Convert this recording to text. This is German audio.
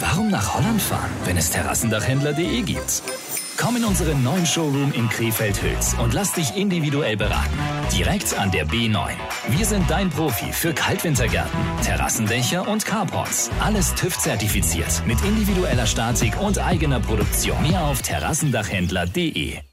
Warum nach Holland fahren, wenn es Terrassendachhändler.de gibt? Komm in unseren neuen Showroom in Krefeld-Hüls und lass dich individuell beraten. Direkt an der B9. Wir sind dein Profi für Kaltwintergärten, Terrassendächer und Carports. Alles TÜV-zertifiziert mit individueller Statik und eigener Produktion. Mehr auf Terrassendachhändler.de.